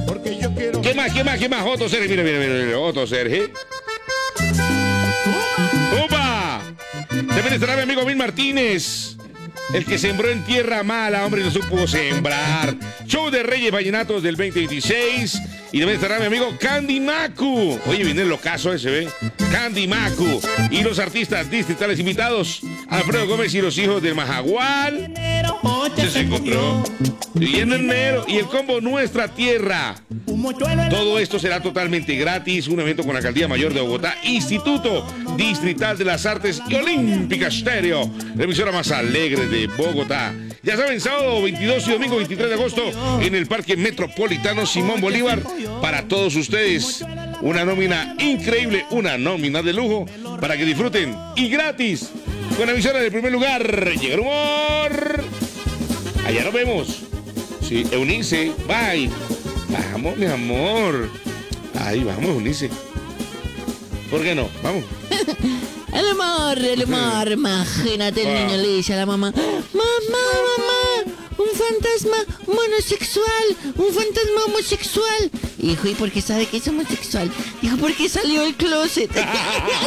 porque yo quiero... ¿Qué más? Otto Sergio, mira, Otto Sergio. ¡Opa! También estará mi amigo Bill Martínez, el que sembró en tierra mala, hombre, no supo sembrar. Show de Reyes Vallenatos del 2026. Y también estará mi amigo Candy Macu. Oye, viene el locazo ese, ¿ve? Candy Macu. Y los artistas distritales invitados: Alfredo Gómez y los hijos del Majagual. Se encontró. Y en enero. Y el combo Nuestra Tierra. Todo esto será totalmente gratis. Un evento con la Alcaldía Mayor de Bogotá, Instituto Distrital de las Artes y Olímpica Estéreo, la emisora más alegre de Bogotá. Ya saben, sábado 22 y domingo 23 de agosto en el Parque Metropolitano Simón Bolívar. Para todos ustedes, una nómina increíble, una nómina de lujo para que disfruten y gratis con la emisora del primer lugar. Llega el humor. Allá nos vemos. Sí, Eunice, bye. Vamos, mi amor. Ay, vamos, Eunice. ¿Por qué no? Vamos. El humor, imagínate, el niño le dice a la mamá: mamá, un fantasma homosexual. Hijo, ¿y por qué sabe que es homosexual? Dijo, porque salió del closet.